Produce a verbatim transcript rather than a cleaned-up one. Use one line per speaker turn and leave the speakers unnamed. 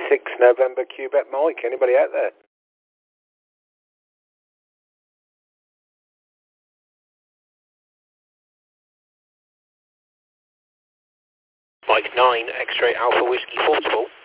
six November Quebec Mike. Anybody out there? Mike nine, X-ray Alpha Whiskey, four to four.